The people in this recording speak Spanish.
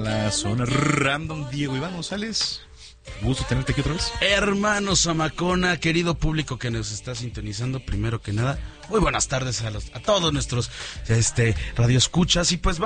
La zona random, Diego Iván González. Gusto tenerte aquí otra vez. Hermano Zamacona, querido público que nos está sintonizando, primero que nada, muy buenas tardes a todos nuestros radioescuchas. Y pues